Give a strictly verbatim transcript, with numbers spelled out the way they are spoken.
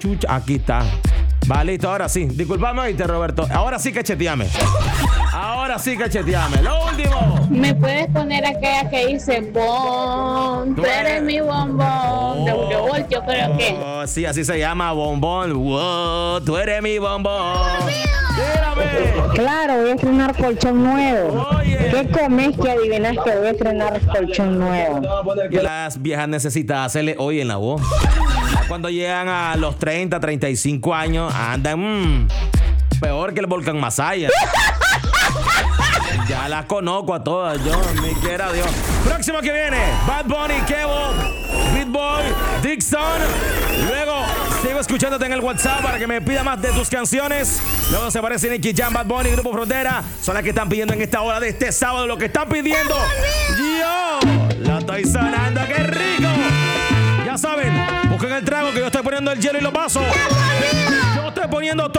Chucha, aquí está. Vale, listo, ahora sí. Disculpame, oíste, Roberto. Ahora sí cacheteame. Ahora sí cacheteame. Lo último. ¿Me puedes poner aquella que dice Bon? Tú eres mi bombón. De Julio Volt, yo creo que. Oh, sí, así se llama, bombón. Wow, tú eres mi bombón. Dígame. Claro, voy a estrenar colchón nuevo. Oye. ¿Qué comes que adivinas que voy a estrenar colchón nuevo? Que las viejas necesitan hacerle hoy en la voz. Cuando llegan a los treinta, treinta y cinco años, andan mmm, peor que el volcán Masaya. Ya las conozco a todas, yo, ni quiera Dios. Próximo que viene, Bad Bunny, Kevo, Beat Boy, Dixon. Luego sigo escuchándote en el WhatsApp para que me pida más de tus canciones. Luego se aparece Nicky Jam, Bad Bunny, Grupo Frontera. Son las que están pidiendo en esta hora de este sábado. Lo que están pidiendo, yo lo estoy sonando, qué rico. Ya saben, busquen el trago que yo estoy poniendo el hielo y los vasos. Yo estoy poniendo todo.